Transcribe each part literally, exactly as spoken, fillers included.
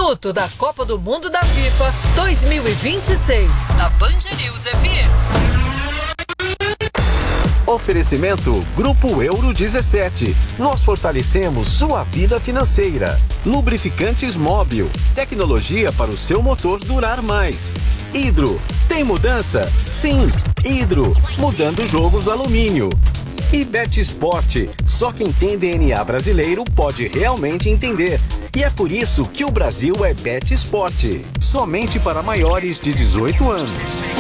minuto da Copa do Mundo da FIFA dois mil e vinte e seis, na Band News F M. Oferecimento Grupo Euro dezessete. Nós fortalecemos sua vida financeira. Lubrificantes Móbil. Tecnologia para o seu motor durar mais. Hidro. Tem mudança? Sim. Hidro. Mudando o jogo do alumínio. E Betsport. Só quem tem D N A brasileiro pode realmente entender. E é por isso que o Brasil é Betsport. Somente para maiores de dezoito anos.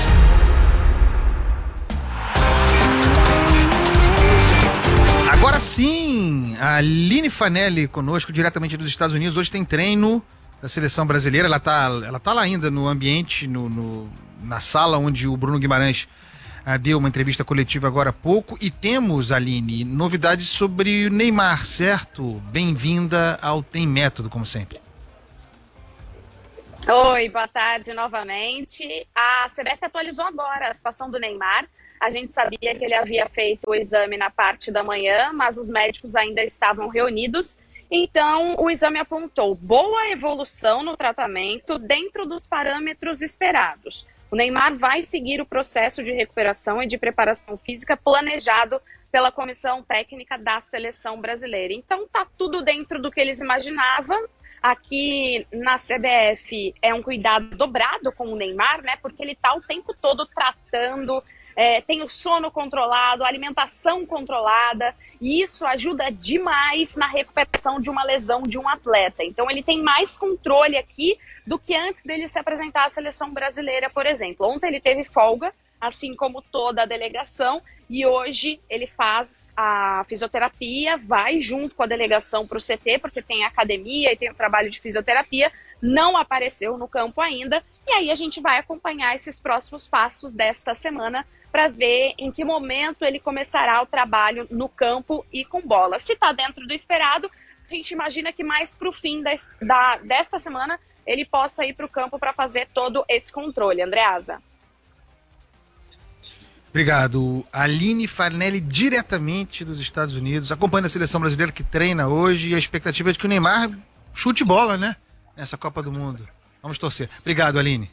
Agora sim, a Aline Fanelli conosco, diretamente dos Estados Unidos. Hoje tem treino da seleção brasileira. Ela tá, ela tá lá ainda no ambiente, no, no, na sala onde o Bruno Guimarães ah, deu uma entrevista coletiva agora há pouco. E temos, Aline, novidades sobre o Neymar, certo? Bem-vinda ao Tem Método, como sempre. Oi, boa tarde novamente. A C B F atualizou agora a situação do Neymar. A gente sabia que ele havia feito o exame na parte da manhã, mas os médicos ainda estavam reunidos. Então, o exame apontou boa evolução no tratamento dentro dos parâmetros esperados. O Neymar vai seguir o processo de recuperação e de preparação física planejado pela comissão técnica da seleção brasileira. Então, tá tudo dentro do que eles imaginavam. Aqui na C B F é um cuidado dobrado com o Neymar, né? Porque ele tá o tempo todo tratando. É, tem o sono controlado, a alimentação controlada, e isso ajuda demais na recuperação de uma lesão de um atleta. Então ele tem mais controle aqui do que antes dele se apresentar à seleção brasileira, por exemplo. Ontem ele teve folga, assim como toda a delegação, e hoje ele faz a fisioterapia, vai junto com a delegação para o C T, porque tem academia e tem o trabalho de fisioterapia, não apareceu no campo ainda, e aí a gente vai acompanhar esses próximos passos desta semana para ver em que momento ele começará o trabalho no campo e com bola. Se está dentro do esperado, a gente imagina que mais para o fim da, da, desta semana ele possa ir para o campo para fazer todo esse controle. Andreasa. Obrigado. Aline Fanelli, diretamente dos Estados Unidos, acompanhando a seleção brasileira que treina hoje, e a expectativa é de que o Neymar chute bola, né? Nessa Copa do Mundo. Vamos torcer. Obrigado, Aline.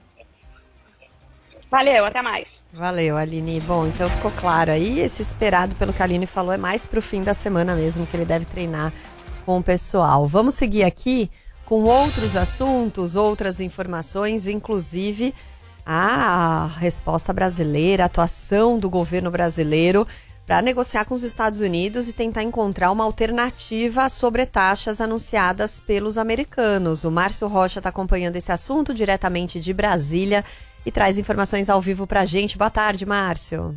Valeu, até mais. Valeu, Aline. Bom, então ficou claro aí, esse esperado pelo que a Aline falou é mais pro fim da semana mesmo, que ele deve treinar com o pessoal. Vamos seguir aqui com outros assuntos, outras informações, inclusive a resposta brasileira, a atuação do governo brasileiro para negociar com os Estados Unidos e tentar encontrar uma alternativa às sobretaxas anunciadas pelos americanos. O Márcio Rocha está acompanhando esse assunto diretamente de Brasília e traz informações ao vivo para a gente. Boa tarde, Márcio.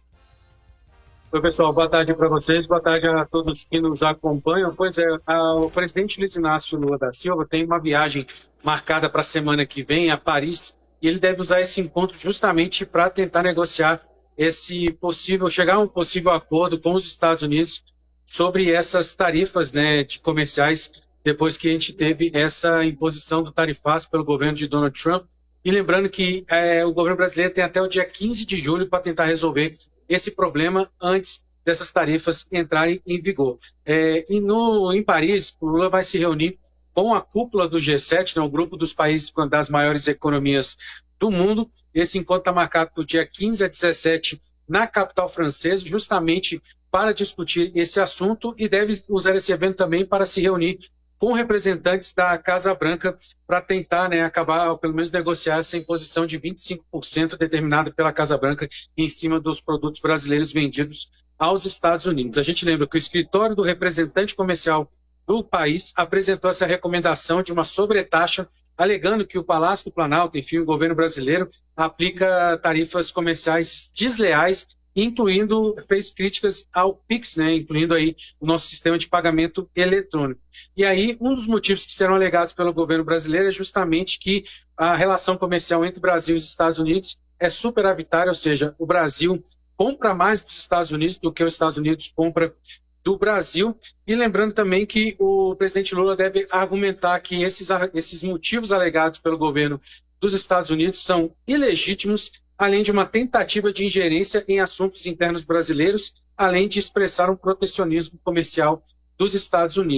Oi, pessoal. Boa tarde para vocês. Boa tarde a todos que nos acompanham. Pois é, a, o presidente Luiz Inácio Lula da Silva tem uma viagem marcada para a semana que vem a Paris, e ele deve usar esse encontro justamente para tentar negociar esse possível, chegar a um possível acordo com os Estados Unidos sobre essas tarifas, né, de comerciais, depois que a gente teve essa imposição do tarifaço pelo governo de Donald Trump. E lembrando que é, o governo brasileiro tem até o dia quinze de julho para tentar resolver esse problema antes dessas tarifas entrarem em vigor. É, e no, em Paris, o Lula vai se reunir com a cúpula do G sete, né, o grupo dos países das maiores economias do mundo. Esse encontro está marcado do dia quinze a dezessete na capital francesa, justamente para discutir esse assunto, e deve usar esse evento também para se reunir com representantes da Casa Branca para tentar, né, acabar, ou pelo menos negociar essa imposição de vinte e cinco por cento determinada pela Casa Branca em cima dos produtos brasileiros vendidos aos Estados Unidos. A gente lembra que o escritório do representante comercial do país apresentou essa recomendação de uma sobretaxa, alegando que o Palácio do Planalto, enfim, o governo brasileiro, aplica tarifas comerciais desleais, incluindo, fez críticas ao Pix, né, incluindo aí o nosso sistema de pagamento eletrônico. E aí, um dos motivos que serão alegados pelo governo brasileiro é justamente que a relação comercial entre o Brasil e os Estados Unidos é superavitária, ou seja, o Brasil compra mais dos Estados Unidos do que os Estados Unidos compra do Brasil. E lembrando também que o presidente Lula deve argumentar que esses, esses motivos alegados pelo governo dos Estados Unidos são ilegítimos, além de uma tentativa de ingerência em assuntos internos brasileiros, além de expressar um protecionismo comercial dos Estados Unidos.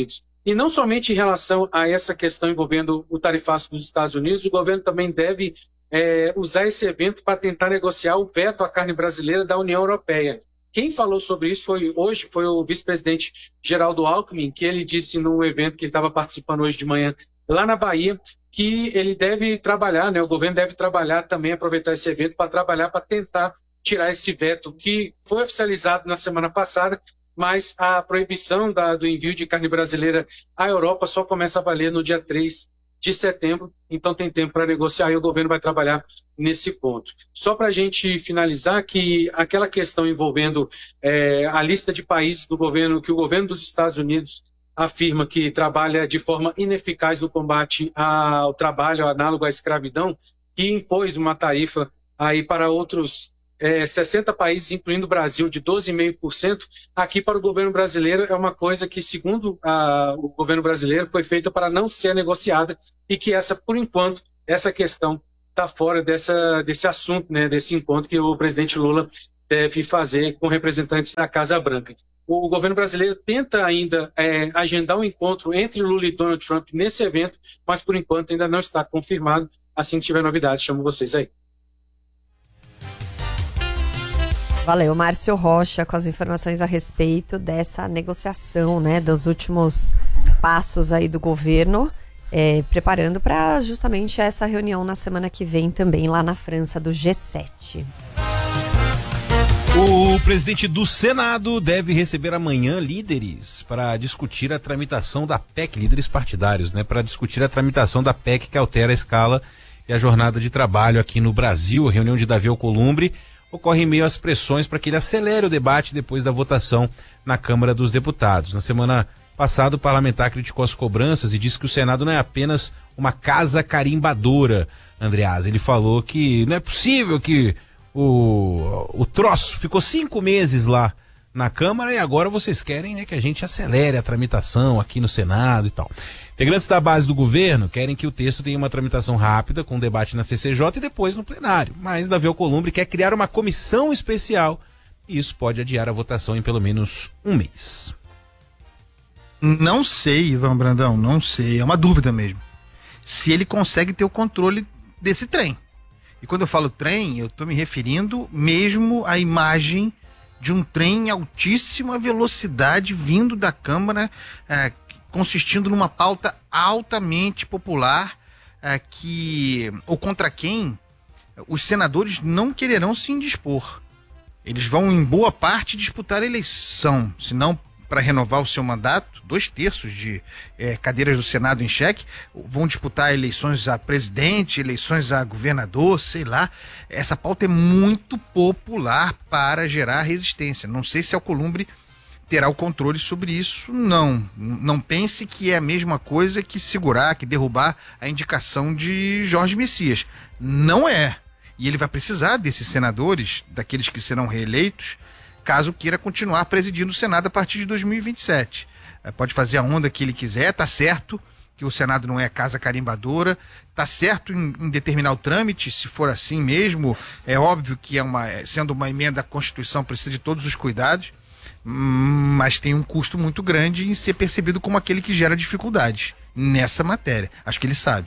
E não somente em relação a essa questão envolvendo o tarifaço dos Estados Unidos, o governo também deve é, usar esse evento para tentar negociar o veto à carne brasileira da União Europeia. Quem falou sobre isso foi hoje foi o vice-presidente Geraldo Alckmin, que ele disse num evento que ele estava participando hoje de manhã lá na Bahia, que ele deve trabalhar, né, o governo deve trabalhar também, aproveitar esse evento para trabalhar para tentar tirar esse veto que foi oficializado na semana passada, mas a proibição da, do envio de carne brasileira à Europa só começa a valer no dia três de setembro, então tem tempo para negociar e o governo vai trabalhar nesse ponto. Só para a gente finalizar, que aquela questão envolvendo é, a lista de países do governo, que o governo dos Estados Unidos afirma que trabalha de forma ineficaz no combate ao trabalho análogo à escravidão, que impôs uma tarifa aí para outros É, sessenta países, incluindo o Brasil, de doze vírgula cinco por cento, aqui para o governo brasileiro é uma coisa que, segundo a, o governo brasileiro, foi feita para não ser negociada e que essa, por enquanto, essa questão está fora dessa, desse assunto, né, desse encontro que o presidente Lula deve fazer com representantes da Casa Branca. O governo brasileiro tenta ainda é, agendar um encontro entre Lula e Donald Trump nesse evento, mas, por enquanto, ainda não está confirmado. Assim que tiver novidades, chamo vocês aí. Valeu, Márcio Rocha, com as informações a respeito dessa negociação, né, dos últimos passos aí do governo, é, preparando para justamente essa reunião na semana que vem também lá na França do G sete. O presidente do Senado deve receber amanhã líderes para discutir a tramitação da P E C, líderes partidários, né, para discutir a tramitação da P E C que altera a escala e a jornada de trabalho aqui no Brasil. A reunião de Davi Alcolumbre ocorre em meio às pressões para que ele acelere o debate depois da votação na Câmara dos Deputados. Na semana passada, o parlamentar criticou as cobranças e disse que o Senado não é apenas uma casa carimbadora, Andreas. Ele falou que não é possível que o, o troço ficou cinco meses lá na Câmara e agora vocês querem, né, que a gente acelere a tramitação aqui no Senado e tal. Integrantes da base do governo querem que o texto tenha uma tramitação rápida, com debate na C C J e depois no plenário. Mas Davi Alcolumbre quer criar uma comissão especial e isso pode adiar a votação em pelo menos um mês. Não sei, Ivan Brandão, não sei. É uma dúvida mesmo. Se ele consegue ter o controle desse trem. E quando eu falo trem, eu estou me referindo mesmo à imagem de um trem em altíssima velocidade vindo da Câmara, é, consistindo numa pauta altamente popular, é, que, ou contra quem os senadores não quererão se indispor. Eles vão, em boa parte, disputar a eleição, se não para renovar o seu mandato, dois terços de é, cadeiras do Senado em xeque, vão disputar eleições a presidente, eleições a governador, sei lá. Essa pauta é muito popular para gerar resistência. Não sei se Alcolumbre terá o controle sobre isso, não. Não pense que é a mesma coisa que segurar, que derrubar a indicação de Jorge Messias. Não é. E ele vai precisar desses senadores, daqueles que serão reeleitos, caso queira continuar presidindo o Senado a partir de dois mil e vinte e sete. É, pode fazer a onda que ele quiser, tá certo que o Senado não é casa carimbadora, tá certo em, em determinar o trâmite, se for assim mesmo. É óbvio que é uma, sendo uma emenda à Constituição, precisa de todos os cuidados, mas tem um custo muito grande em ser percebido como aquele que gera dificuldades nessa matéria. Acho que ele sabe.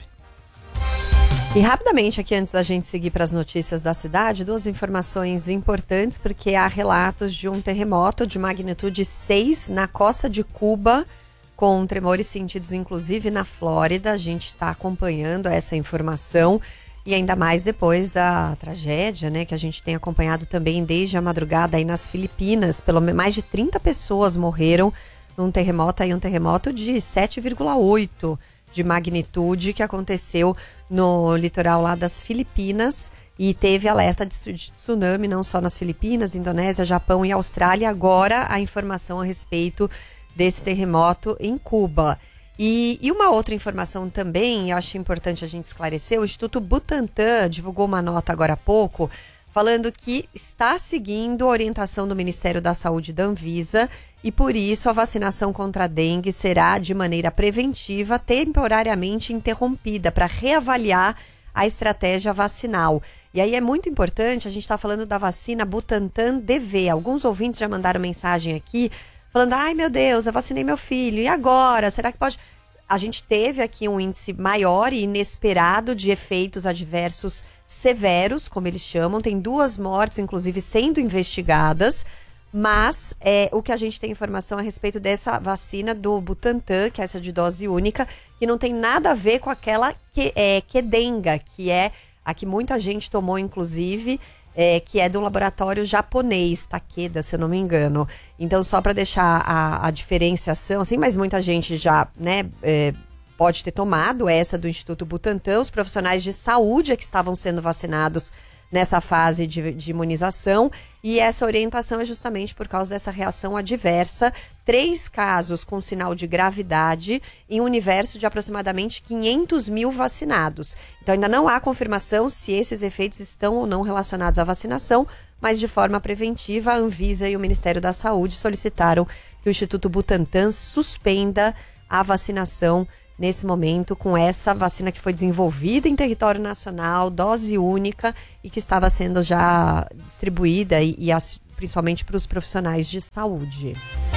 E rapidamente aqui, antes da gente seguir para as notícias da cidade, duas informações importantes, porque há relatos de um terremoto de magnitude seis na costa de Cuba, com tremores sentidos inclusive na Flórida. A gente está acompanhando essa informação e ainda mais depois da tragédia, né, que a gente tem acompanhado também desde a madrugada aí nas Filipinas. Pelo menos mais de trinta pessoas morreram num terremoto aí, um terremoto de sete vírgula oito de magnitude que aconteceu no litoral lá das Filipinas e teve alerta de tsunami não só nas Filipinas, Indonésia, Japão e Austrália. Agora a informação a respeito desse terremoto em Cuba. E, e uma outra informação também, eu acho importante a gente esclarecer, o Instituto Butantan divulgou uma nota agora há pouco, falando que está seguindo a orientação do Ministério da Saúde e da Anvisa e por isso a vacinação contra a dengue será de maneira preventiva, temporariamente interrompida, para reavaliar a estratégia vacinal. E aí é muito importante, a gente está falando da vacina Butantan D V. Alguns ouvintes já mandaram mensagem aqui falando, ai meu Deus, eu vacinei meu filho, e agora? Será que pode... A gente teve aqui um índice maior e inesperado de efeitos adversos severos, como eles chamam. Tem duas mortes, inclusive, sendo investigadas. Mas é, o que a gente tem informação a respeito dessa vacina do Butantan, que é essa de dose única, que não tem nada a ver com aquela que, é, Kedenga, que é a que muita gente tomou, inclusive, é, que é do laboratório japonês, Takeda, se eu não me engano. Então, só para deixar a, a diferenciação, assim, mas muita gente já, né, é, pode ter tomado essa do Instituto Butantan. Os profissionais de saúde é que estavam sendo vacinados nessa fase de, de imunização, e essa orientação é justamente por causa dessa reação adversa. Três casos com sinal de gravidade em um universo de aproximadamente quinhentos mil vacinados. Então ainda não há confirmação se esses efeitos estão ou não relacionados à vacinação, mas de forma preventiva a Anvisa e o Ministério da Saúde solicitaram que o Instituto Butantan suspenda a vacinação nesse momento, com essa vacina que foi desenvolvida em território nacional, dose única, e que estava sendo já distribuída, e, e as, principalmente para os profissionais de saúde.